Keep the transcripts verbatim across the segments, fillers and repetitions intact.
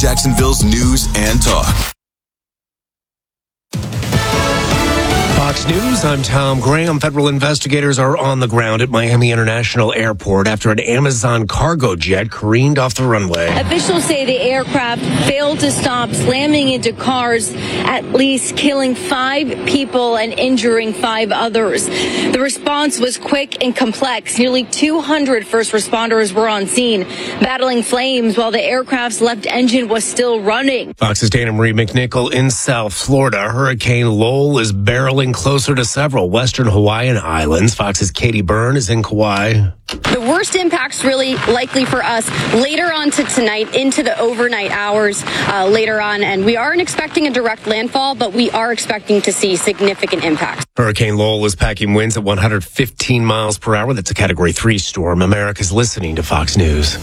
Jacksonville's news and talk. Fox News, I'm Tom Graham. Federal investigators are on the ground at Miami International Airport after an Amazon cargo jet careened off the runway. Officials say the aircraft failed to stop, slamming into cars, at least killing five people and injuring five others. The response was quick and complex. Nearly two hundred first responders were on scene, battling flames while the aircraft's left engine was still running. Fox's Dana Marie McNichol in South Florida. Hurricane Lowell is barreling closer to several western Hawaiian islands. Fox's Katie Byrne is in Kauai. The worst impacts really likely for us later on to tonight into the overnight hours uh, later on. And we aren't expecting a direct landfall, but we are expecting to see significant impacts. Hurricane Lowell is packing winds at one hundred fifteen miles per hour. That's a Category three storm. America's listening to Fox News.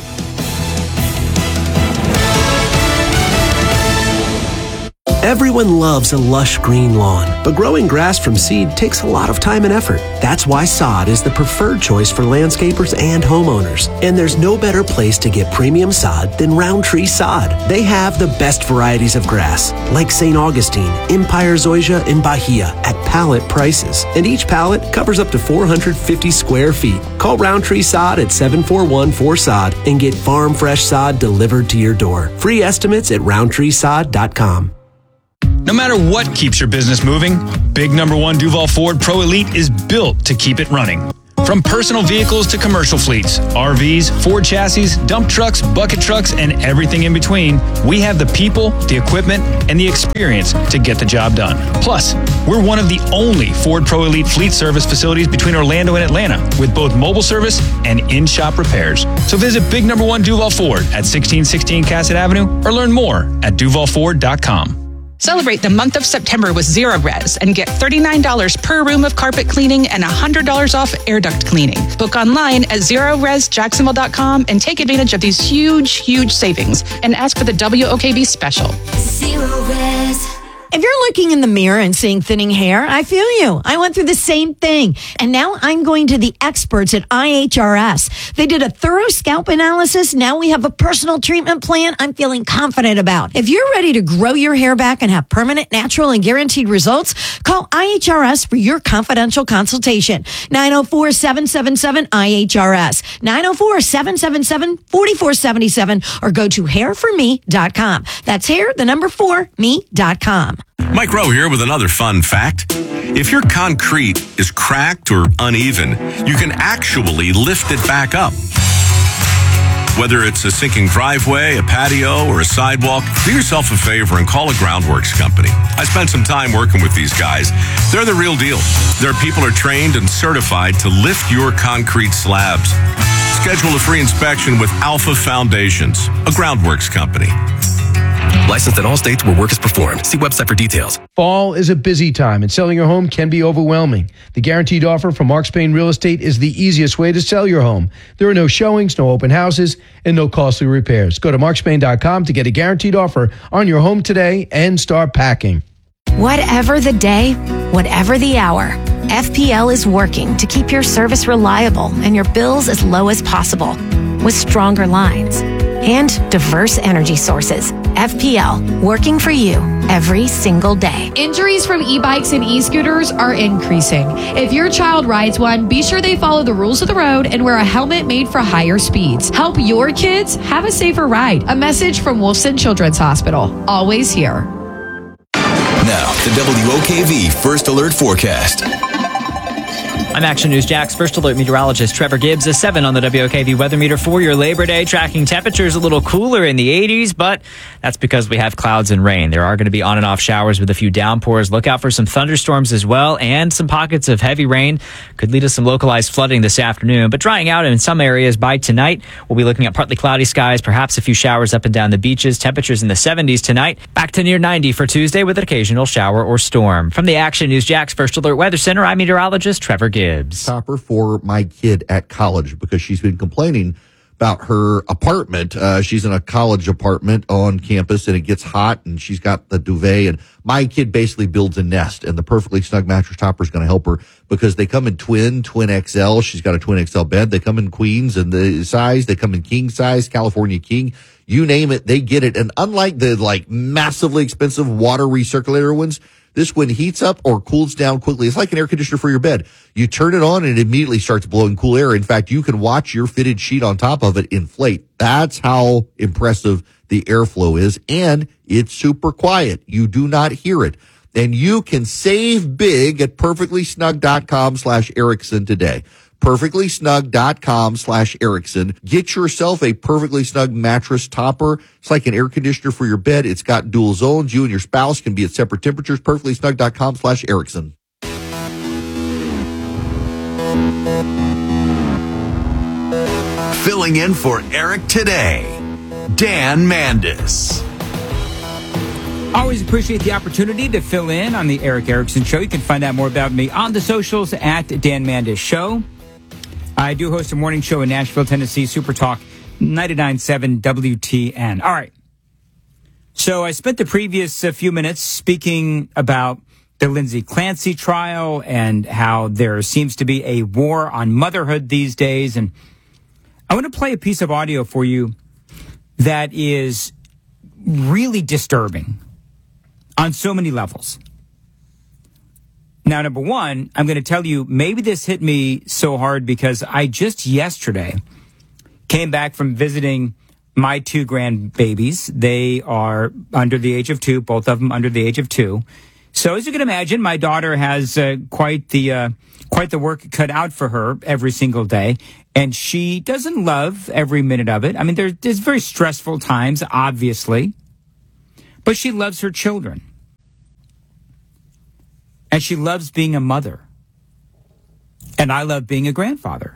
Everyone loves a lush green lawn, but growing grass from seed takes a lot of time and effort. That's why sod is the preferred choice for landscapers and homeowners. And there's no better place to get premium sod than Roundtree Sod. They have the best varieties of grass, like Saint Augustine, Empire Zoysia, and Bahia, at pallet prices. And each pallet covers up to four hundred fifty square feet. Call Roundtree Sod at seven four one four sod and get farm fresh sod delivered to your door. Free estimates at roundtree sod dot com. No matter what keeps your business moving, Big Number One Duval Ford Pro Elite is built to keep it running. From personal vehicles to commercial fleets, R Vs, Ford chassis, dump trucks, bucket trucks, and everything in between, we have the people, the equipment, and the experience to get the job done. Plus, we're one of the only Ford Pro Elite fleet service facilities between Orlando and Atlanta, with both mobile service and in-shop repairs. So visit Big Number One Duval Ford at sixteen sixteen Cassett Avenue or learn more at duval ford dot com. Celebrate the month of September with Zero Res and get thirty-nine dollars per room of carpet cleaning and one hundred dollars off air duct cleaning. Book online at zero res jacksonville dot com and take advantage of these huge, huge savings and ask for the W O K B special. Zero Res. If you're looking in the mirror and seeing thinning hair, I feel you. I went through the same thing. And now I'm going to the experts at I H R S. They did a thorough scalp analysis. Now we have a personal treatment plan I'm feeling confident about. If you're ready to grow your hair back and have permanent, natural, and guaranteed results, call I H R S for your confidential consultation. nine oh four, seven seven seven, I H R S. nine oh four, seven seven seven, four four seven seven or go to hair for me dot com. That's hair, the number four, me dot com. Mike Rowe here with another fun fact. If your concrete is cracked or uneven, you can actually lift it back up. Whether it's a sinking driveway, a patio, or a sidewalk, do yourself a favor and call a Groundworks company. I spent some time working with these guys. They're the real deal. Their people are trained and certified to lift your concrete slabs. Schedule a free inspection with Alpha Foundations, a Groundworks company. Licensed in all states where work is performed. See website for details. Fall is a busy time, and selling your home can be overwhelming. The guaranteed offer from Mark Spain Real Estate is the easiest way to sell your home. There are no showings, no open houses, and no costly repairs. Go to mark spain dot com to get a guaranteed offer on your home today and start packing. Whatever the day, whatever the hour, F P L is working to keep your service reliable and your bills as low as possible. With stronger lines and diverse energy sources, F P L, working for you every single day. Injuries from e-bikes and e-scooters are increasing. If your child rides one, be sure they follow the rules of the road and wear a helmet made for higher speeds. Help your kids have a safer ride. A message from Wolfson Children's Hospital. Always here. Now, the W O K V First Alert Forecast. I'm Action News Jack's First Alert meteorologist Trevor Gibbs. A seven on the W O K V weather meter for your Labor Day. Tracking temperatures a little cooler in the eighties, but that's because we have clouds and rain. There are going to be on and off showers with a few downpours. Look out for some thunderstorms as well, and some pockets of heavy rain could lead to some localized flooding this afternoon. But drying out in some areas by tonight. We'll be looking at partly cloudy skies, perhaps a few showers up and down the beaches. Temperatures in the seventies tonight. Back to near ninety for Tuesday with an occasional shower or storm. From the Action News Jack's First Alert Weather Center, I'm meteorologist Trevor Gibbs. Topper for my kid at college because she's been complaining about her apartment. Uh, she's in a college apartment on campus and it gets hot and she's got the duvet, and my kid basically builds a nest, and the Perfectly Snug Mattress Topper is going to help her because they come in twin, twin X L. She's got a twin X L bed. They come in queens and the size. They come in king size, California king. You name it, they get it. And unlike the like massively expensive water recirculator ones, this one heats up or cools down quickly. It's like an air conditioner for your bed. You turn it on and it immediately starts blowing cool air. In fact, you can watch your fitted sheet on top of it inflate. That's how impressive the airflow is. And it's super quiet. You do not hear it. And you can save big at perfectlysnug.com slash Erickson today. perfectlysnug.com slash Erickson. Get yourself a Perfectly Snug mattress topper. It's like an air conditioner for your bed. It's got dual zones. You and your spouse can be at separate temperatures. perfectlysnug.com slash Erickson. Filling in for Eric today, Dan Mandis. Always appreciate the opportunity to fill in on the Eric Erickson Show. You can find out more about me on the socials at Dan Mandis Show. I do host a morning show in Nashville, Tennessee, Super Talk ninety-nine point seven W T N. All right. So I spent the previous uh, few minutes speaking about the Lindsay Clancy trial and how there seems to be a war on motherhood these days. And I want to play a piece of audio for you that is really disturbing on so many levels. Now, number one, I'm going to tell you, maybe this hit me so hard because I just yesterday came back from visiting my two grandbabies. They are under the age of two, both of them under the age of two. So as you can imagine, my daughter has uh, quite the uh, quite the work cut out for her every single day. And she doesn't love every minute of it. I mean, there, there's very stressful times, obviously. But she loves her children. And she loves being a mother. And I love being a grandfather.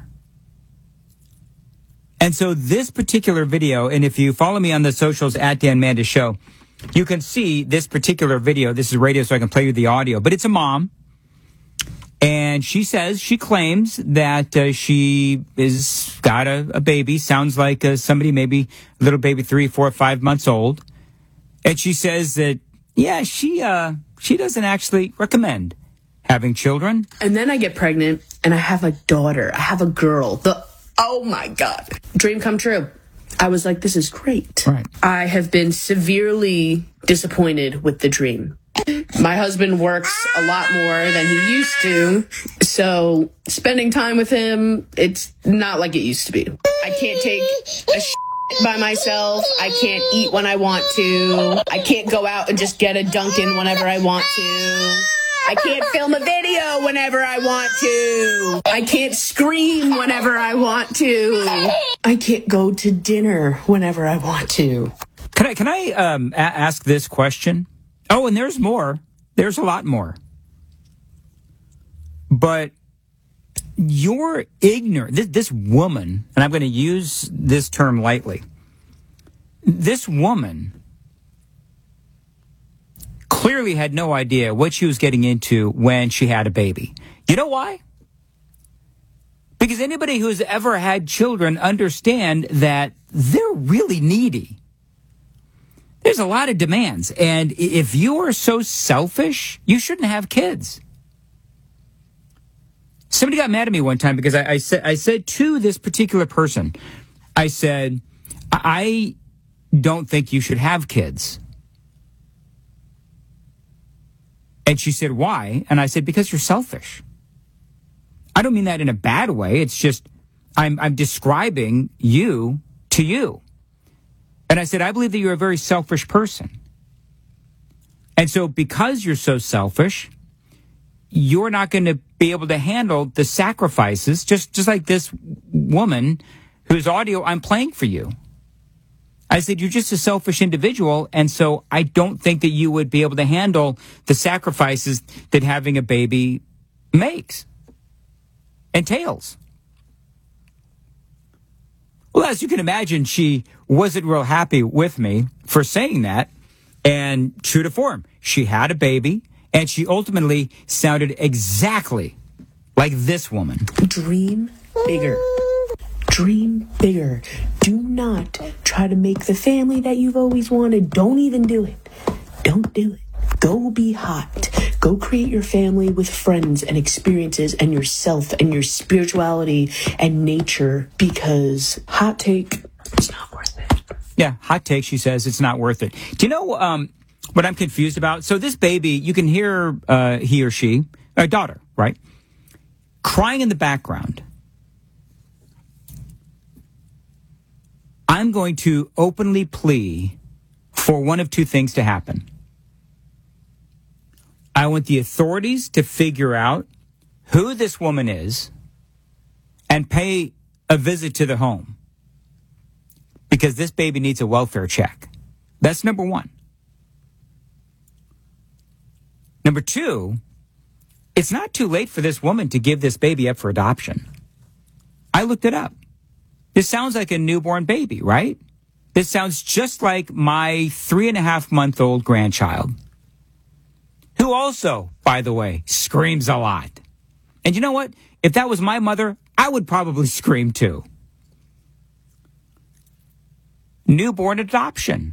And so this particular video, and if you follow me on the socials at Dan Mandis Show, you can see this particular video. This is radio, so I can play you the audio. But it's a mom. And she says, she claims that uh, she is got a, a baby. Sounds like uh, somebody, maybe a little baby, three, four, five months old. And she says that, yeah, she uh, she doesn't actually recommend having children. And then I get pregnant and I have a daughter. I have a girl. The oh my God. Dream come true. I was like, this is great. Right. I have been severely disappointed with the dream. My husband works a lot more than he used to. So spending time with him, it's not like it used to be. I can't take a sh- by myself. I can't eat when I want to. I can't go out and just get a Dunkin' whenever I want to. I can't film a video whenever I want to. I can't scream whenever I want to. I can't go to dinner whenever I want to. Can I can I um, a- ask this question? Oh, and there's more. There's a lot more. But you're ignorant. This, this woman, and I'm going to use this term lightly, this woman clearly had no idea what she was getting into when she had a baby. You know why? Because anybody who's ever had children understand that they're really needy. There's a lot of demands. And if you are so selfish, you shouldn't have kids. Somebody got mad at me one time because I, I said I said to this particular person, I said, I don't think you should have kids. And she said, why? And I said, because you're selfish. I don't mean that in a bad way. It's just I'm I'm describing you to you. And I said, I believe that you're a very selfish person. And so because you're so selfish, you're not going to be able to handle the sacrifices, just, just like this woman whose audio I'm playing for you. I said, you're just a selfish individual, and so I don't think that you would be able to handle the sacrifices that having a baby makes, entails. Well, as you can imagine, she wasn't real happy with me for saying that, and true to form, she had a baby, and she ultimately sounded exactly like this woman. Dream bigger. Dream bigger. Do not try to make the family that you've always wanted. Don't even do it. Don't do it. Go be hot. Go create your family with friends and experiences and yourself and your spirituality and nature, because hot take, it's not worth it. Yeah, hot take, she says, it's not worth it. Do you know um, what I'm confused about? So this baby, you can hear uh, he or she, a daughter, right, crying in the background. I'm going to openly plea for one of two things to happen. I want the authorities to figure out who this woman is and pay a visit to the home, because this baby needs a welfare check. That's number one. Number two, it's not too late for this woman to give this baby up for adoption. I looked it up. This sounds like a newborn baby, right? This sounds just like my three and a half month old grandchild, who also, by the way, screams a lot. And you know what? If that was my mother, I would probably scream too. Newborn adoption.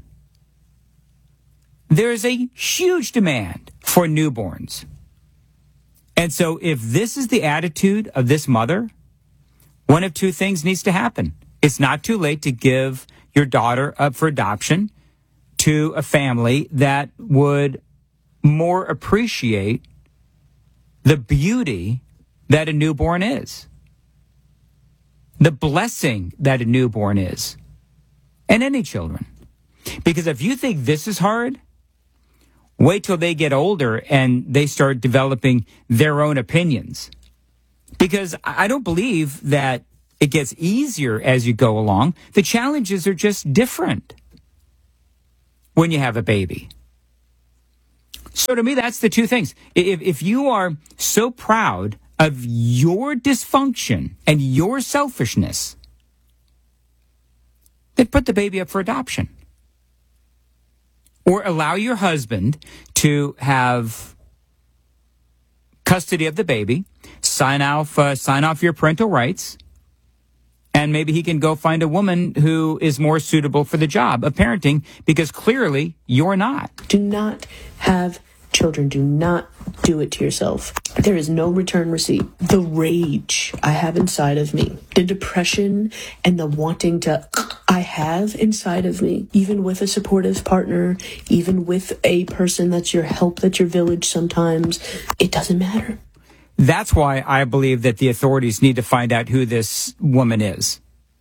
There is a huge demand for newborns. And so if this is the attitude of this mother, one of two things needs to happen. It's not too late to give your daughter up for adoption to a family that would more appreciate the beauty that a newborn is, the blessing that a newborn is, and any children. Because if you think this is hard, wait till they get older and they start developing their own opinions. Because I don't believe that it gets easier as you go along. The challenges are just different when you have a baby. So to me, that's the two things. If, if you are so proud of your dysfunction and your selfishness, then put the baby up for adoption. Or allow your husband to have custody of the baby, sign off, uh, sign off your parental rights, and maybe he can go find a woman who is more suitable for the job of parenting, because clearly you're not. Do not have children. Do not do it to yourself. There is no return receipt. The rage I have inside of me, the depression and the wanting to I have inside of me, even with a supportive partner, even with a person that's your help, that's your village sometimes, it doesn't matter. That's why I believe that the authorities need to find out who this woman is.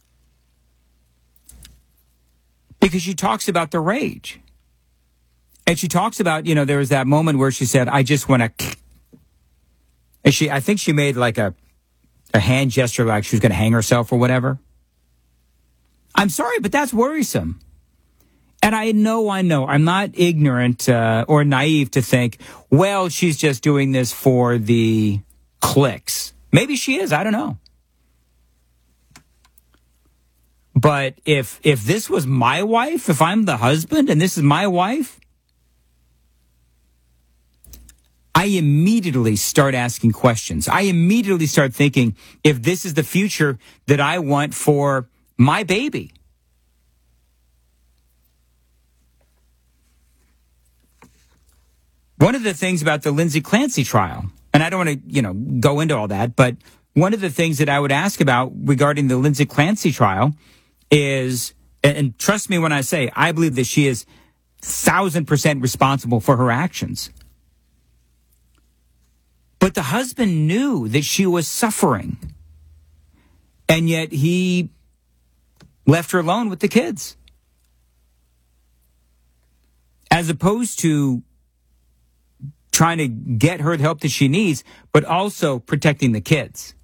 Because she talks about the rage. And she talks about, you know, there was that moment where she said, I just want to... And she, I think she made like a, a hand gesture like she was going to hang herself or whatever. I'm sorry, but that's worrisome. And I know, I know, I'm not ignorant uh, or naive to think, well, she's just doing this for the clicks. Maybe she is, I don't know. But if if this was my wife, if I'm the husband and this is my wife, I immediately start asking questions. I immediately start thinking, if this is the future that I want for my baby. One of the things about the Lindsay Clancy trial, and I don't want to, you know, go into all that, but one of the things that I would ask about regarding the Lindsay Clancy trial is, and, and trust me when I say, I believe that she is thousand percent responsible for her actions. But the husband knew that she was suffering, and yet he left her alone with the kids. As opposed to trying to get her the help that she needs, but also protecting the kids.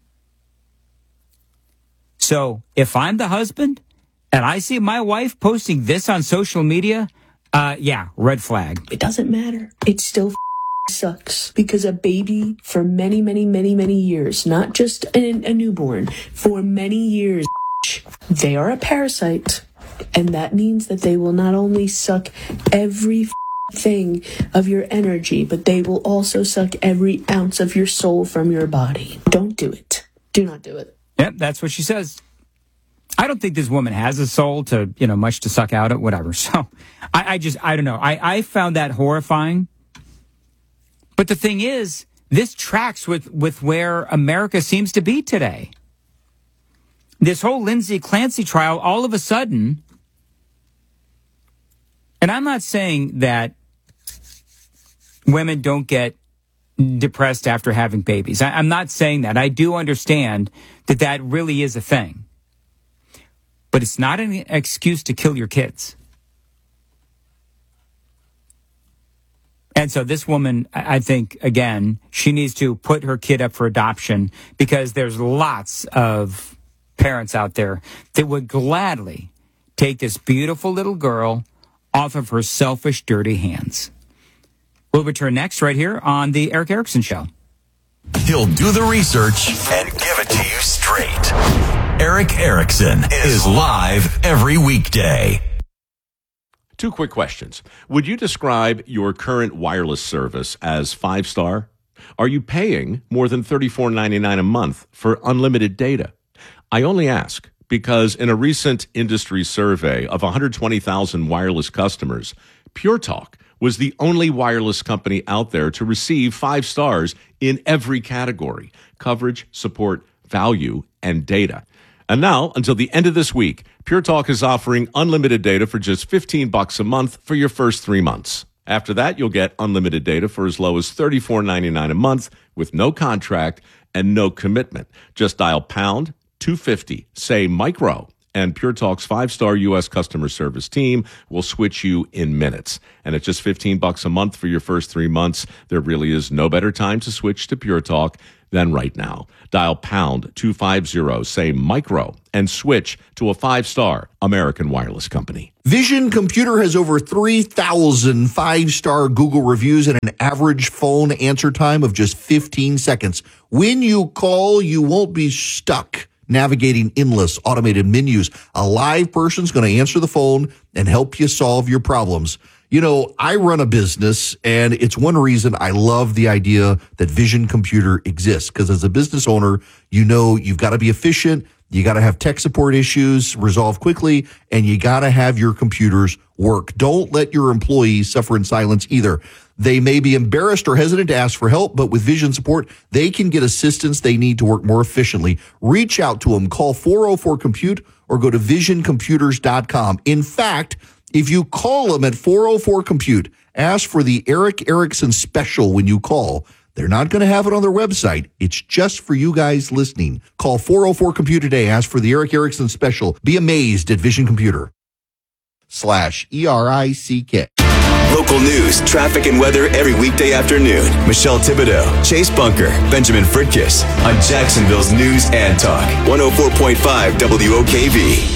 So if I'm the husband and I see my wife posting this on social media, uh, yeah, red flag. It doesn't matter. It still sucks, because a baby for many, many, many, many years, not just a, a newborn, for many years, they are a parasite. And that means that they will not only suck every thing of your energy, but they will also suck every ounce of your soul from your body. Don't do it. Do not do it. Yep, that's what she says. I don't think this woman has a soul to, you know, much to suck out of, whatever. So I, I just, I don't know. I, I found that horrifying. But the thing is, this tracks with, with where America seems to be today. This whole Lindsay Clancy trial, all of a sudden, And I'm not saying that women don't get depressed after having babies. I, I'm not saying that. I do understand that that really is a thing. But it's not an excuse to kill your kids. And so this woman, I think, again, she needs to put her kid up for adoption because there's lots of parents out there that would gladly take this beautiful little girl off of her selfish, dirty hands. We'll return next right here on The Eric Erickson Show. He'll do the research and give it to you straight. Eric Erickson is live every weekday. Two quick questions. Would you describe your current wireless service as five-star? Are you paying more than thirty-four ninety-nine a month for unlimited data? I only ask because in a recent industry survey of one hundred twenty thousand wireless customers, Pure Talk was the only wireless company out there to receive five stars in every category: coverage, support, value, and data. And now, until the end of this week, Pure Talk is offering unlimited data for just fifteen bucks a month for your first three months. After that, you'll get unlimited data for as low as thirty-four ninety-nine a month with no contract and no commitment. Just dial pound two fifty, say micro, and Pure Talk's five-star U S customer service team will switch you in minutes. And at just fifteen bucks a month for your first three months, there really is no better time to switch to Pure Talk than right now. Dial pound two fifty, say micro, and switch to a five-star American wireless company. Vision Computer has over three thousand five-star Google reviews and an average phone answer time of just fifteen seconds. When you call, you won't be stuck navigating endless automated menus. A live person's going to answer the phone and help you solve your problems. You know, I run a business, and it's one reason I love the idea that Vision Computer exists, because as a business owner, you know you've got to be efficient, you got to have tech support issues resolved quickly, and you got to have your computers work. Don't let your employees suffer in silence either. They may be embarrassed or hesitant to ask for help, but with Vision support, they can get assistance they need to work more efficiently. Reach out to them. Call four oh four compute or go to vision computers dot com. In fact, if you call them at four oh four compute, ask for the Eric Erickson special when you call. They're not going to have it on their website. It's just for you guys listening. Call four oh four compute today. Ask for the Eric Erickson special. Be amazed at Vision Computer. Slash E R I C K. Local news, traffic, and weather every weekday afternoon. Michelle Thibodeau, Chase Bunker, Benjamin Fritkiss on Jacksonville's News and Talk. one oh four point five W O K V.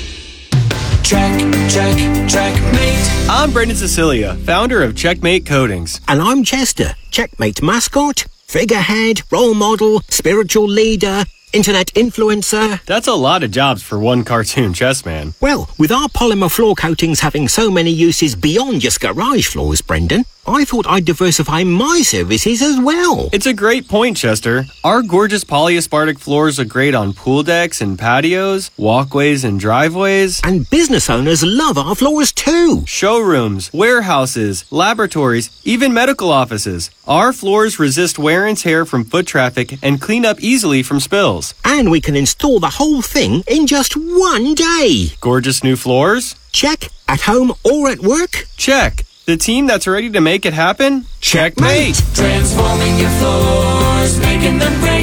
Check, check, checkmate. I'm Brendan Cecilia, founder of Checkmate Coatings. And I'm Chester, Checkmate mascot, figurehead, role model, spiritual leader, internet influencer. That's a lot of jobs for one cartoon chess man. Well, with our polymer floor coatings having so many uses beyond just garage floors, Brendan, I thought I'd diversify my services as well. It's a great point, Chester. Our gorgeous polyaspartic floors are great on pool decks and patios, walkways and driveways. And business owners love our floors too. Showrooms, warehouses, laboratories, even medical offices. Our floors resist wear and tear from foot traffic and clean up easily from spills. And we can install the whole thing in just one day. Gorgeous new floors? Check. At home or at work? Check. The team that's ready to make it happen? Checkmate! Transforming your floors, making them great.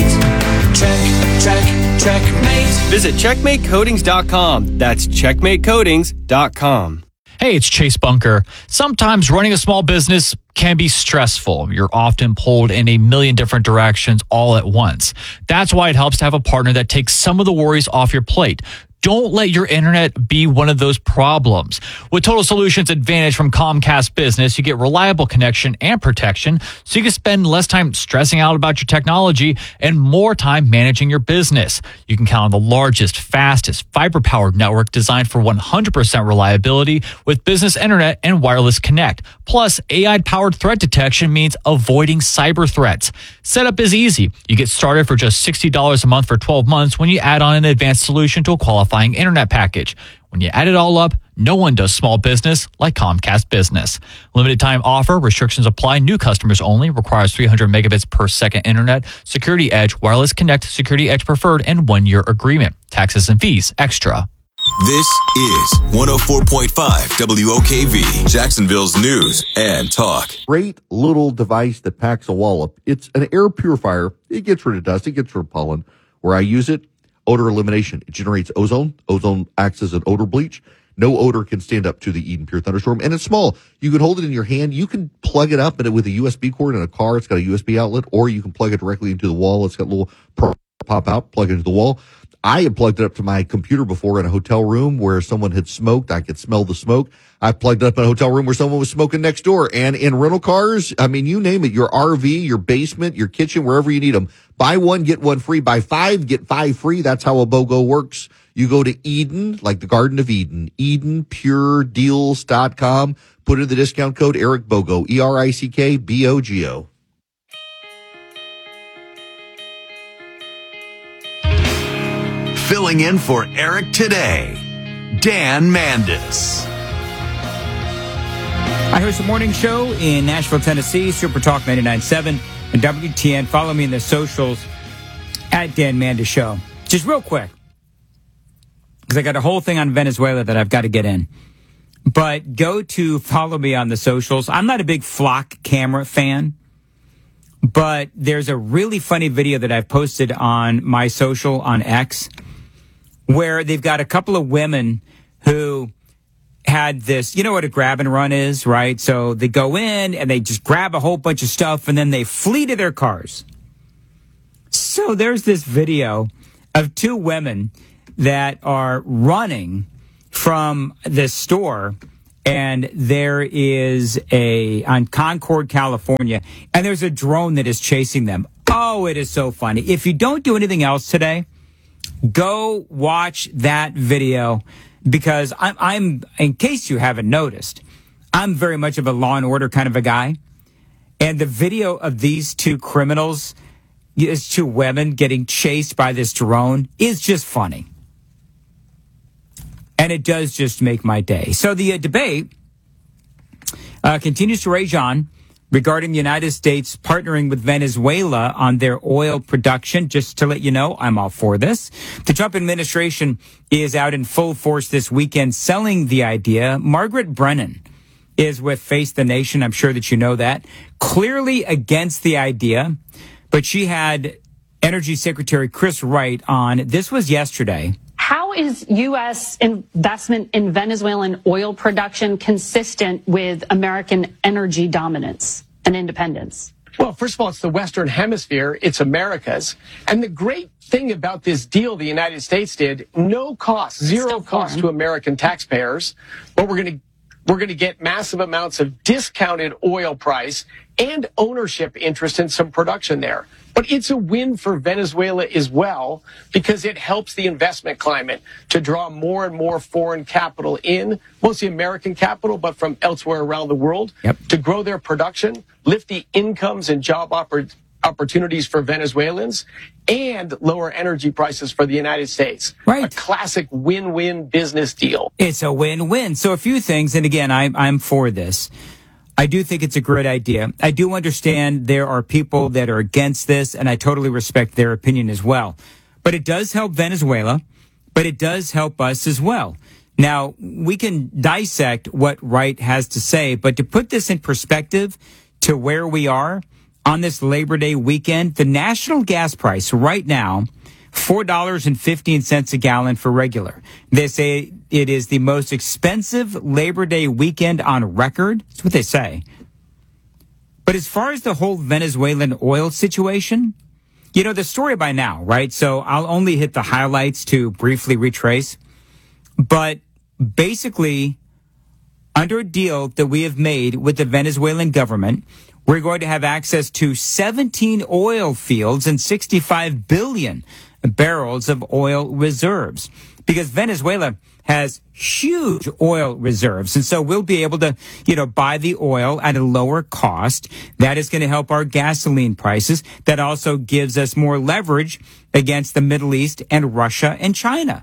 Check, check, checkmate. Visit checkmate coatings dot com. That's checkmate coatings dot com. Hey, it's Chase Bunker. Sometimes running a small business can be stressful. You're often pulled in a million different directions all at once. That's why it helps to have a partner that takes some of the worries off your plate. Don't let your internet be one of those problems. With Total Solutions Advantage from Comcast Business, you get reliable connection and protection so you can spend less time stressing out about your technology and more time managing your business. You can count on the largest, fastest, fiber-powered network designed for one hundred percent reliability with business internet and wireless connect. Plus, A I-powered threat detection means avoiding cyber threats. Setup is easy. You get started for just sixty dollars a month for twelve months when you add on an advanced solution to a qualifying internet package. When you add it all up, no one does small business like Comcast Business. Limited time offer, restrictions apply, new customers only, requires three hundred megabits per second internet, Security Edge, Wireless Connect, Security Edge Preferred, and one year agreement. Taxes and fees extra. This is one oh four point five W O K V, Jacksonville's news and talk. Great little device that packs a wallop. It's an air purifier. It gets rid of dust. It gets rid of pollen. Where I use it, odor elimination. It generates ozone. Ozone acts as an odor bleach. No odor can stand up to the Eden Pure Thunderstorm. And it's small. You can hold it in your hand. You can plug it up in it with a U S B cord in a car. It's got a U S B outlet. Or you can plug it directly into the wall. It's got a little pop out, plug it into the wall. I had plugged it up to my computer before in a hotel room where someone had smoked. I could smell the smoke. I plugged it up in a hotel room where someone was smoking next door. And in rental cars, I mean, you name it, your R V, your basement, your kitchen, wherever you need them. Buy one, get one free. Buy five, get five free. That's how a BOGO works. You go to Eden, like the Garden of Eden, eden pure deals dot com. Put in the discount code Eric BOGO, E R I C K B O G O. Filling in for Eric today, Dan Mandis. I host a morning show in Nashville, Tennessee, Super Talk ninety-nine point seven and W T N. Follow me in the socials at Dan Mandis Show. Just real quick, because I got a whole thing on Venezuela that I've got to get in. But go to follow me on the socials. I'm not a big flock camera fan, but there's a really funny video that I've posted on my social on X where they've got a couple of women who had this, you know what a grab and run is, right? So they go in and they just grab a whole bunch of stuff and then they flee to their cars. So there's this video of two women that are running from the store, and there is a, on Concord, California, and there's a drone that is chasing them. Oh, it is so funny. If you don't do anything else today, go watch that video, because I'm, I'm, in case you haven't noticed, I'm very much of a Law and Order kind of a guy. And the video of these two criminals, these two women getting chased by this drone is just funny. And it does just make my day. So the uh, debate uh, continues to rage on regarding the United States partnering with Venezuela on their oil production. Just to let you know, I'm all for this. The Trump administration is out in full force this weekend selling the idea. Margaret Brennan is with Face the Nation. I'm sure that you know that. Clearly against the idea, but she had Energy Secretary Chris Wright on. This was yesterday. How is U S investment in Venezuelan oil production consistent with American energy dominance and independence? Well, first of all, it's the Western Hemisphere. It's America's. And the great thing about this deal the United States did, no cost, zero cost to American taxpayers. But we're going to we're going to get massive amounts of discounted oil price and ownership interest in some production there. But it's a win for Venezuela as well, because it helps the investment climate to draw more and more foreign capital in, mostly American capital, but from elsewhere around the world, yep, to grow their production, lift the incomes and job oppor- opportunities for Venezuelans, and lower energy prices for the United States. Right. A classic win-win business deal. It's a win-win. So a few things, and again, I'm, I'm for this. I do think it's a great idea. I do understand there are people that are against this, and I totally respect their opinion as well. But it does help Venezuela, but it does help us as well. Now, we can dissect what Wright has to say, but to put this in perspective to where we are on this Labor Day weekend, the national gas price right now, four dollars and fifteen cents a gallon for regular. They say it is the most expensive Labor Day weekend on record. That's what they say. But as far as the whole Venezuelan oil situation, you know the story by now, right? So I'll only hit the highlights to briefly retrace. But basically, under a deal that we have made with the Venezuelan government, we're going to have access to seventeen oil fields and sixty-five billion barrels of oil reserves, because Venezuela has huge oil reserves. And so we'll be able to, you know, buy the oil at a lower cost. That is going to help our gasoline prices. That also gives us more leverage against the Middle East and Russia and China.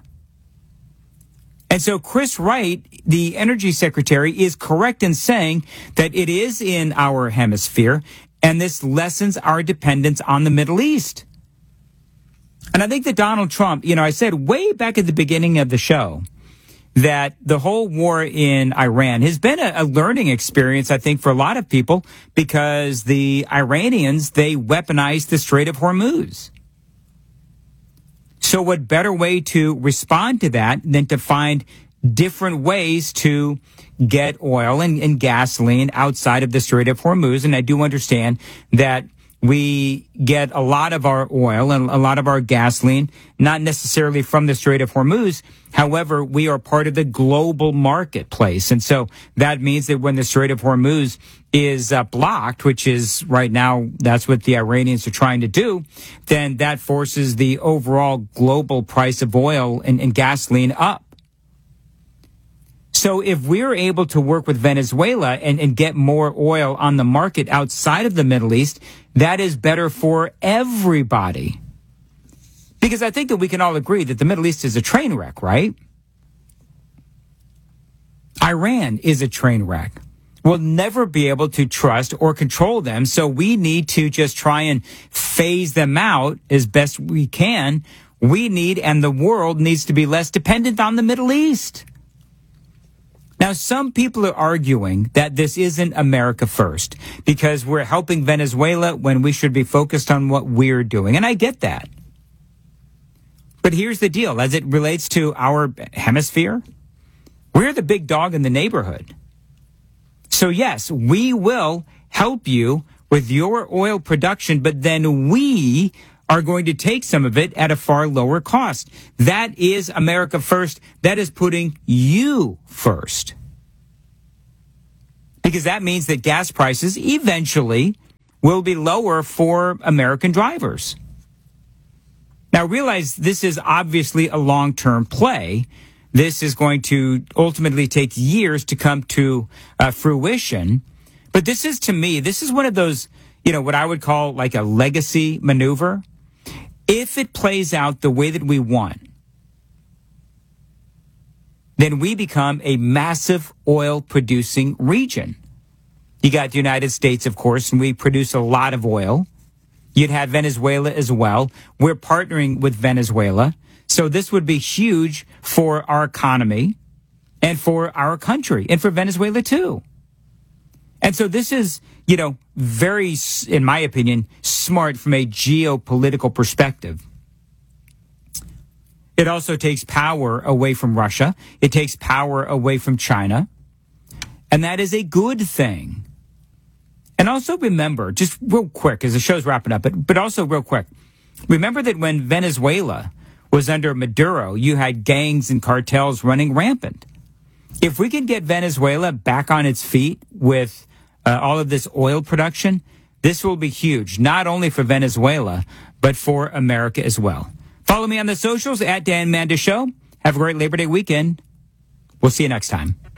And so Chris Wright, the energy secretary, is correct in saying that it is in our hemisphere, and this lessens our dependence on the Middle East. And I think that Donald Trump, you know, I said way back at the beginning of the show that the whole war in Iran has been a, a learning experience, I think, for a lot of people, because the Iranians, they weaponized the Strait of Hormuz. So what better way to respond to that than to find different ways to get oil and, and gasoline outside of the Strait of Hormuz? And I do understand that we get a lot of our oil and a lot of our gasoline, not necessarily from the Strait of Hormuz. However, we are part of the global marketplace. And so that means that when the Strait of Hormuz is uh, blocked, which is right now, that's what the Iranians are trying to do, then that forces the overall global price of oil and, and gasoline up. So if we're able to work with Venezuela and, and get more oil on the market outside of the Middle East, that is better for everybody. Because I think that we can all agree that the Middle East is a train wreck, right? Iran is a train wreck. We'll never be able to trust or control them, so we need to just try and phase them out as best we can. We need, and the world needs to be less dependent on the Middle East. Now, some people are arguing that this isn't America first because we're helping Venezuela when we should be focused on what we're doing. And I get that. But here's the deal. As it relates to our hemisphere, we're the big dog in the neighborhood. So, yes, we will help you with your oil production, but then we are going to take some of it at a far lower cost. That is America first. That is putting you first. Because that means that gas prices eventually will be lower for American drivers. Now, realize this is obviously a long-term play. This is going to ultimately take years to come to uh, fruition. But this is, to me, this is one of those, you know, what I would call like a legacy maneuver. If it plays out the way that we want, then we become a massive oil-producing region. You got the United States, of course, and we produce a lot of oil. You'd have Venezuela as well. We're partnering with Venezuela. So this would be huge for our economy and for our country and for Venezuela, too. And so this is, you know, very, in my opinion, smart from a geopolitical perspective. It also takes power away from Russia. It takes power away from China. And that is a good thing. And also remember, just real quick, as the show's wrapping up, but, but also real quick, remember that when Venezuela was under Maduro, you had gangs and cartels running rampant. If we can get Venezuela back on its feet with Uh, all of this oil production, this will be huge, not only for Venezuela, but for America as well. Follow me on the socials at Dan Manders Show. Have a great Labor Day weekend. We'll see you next time.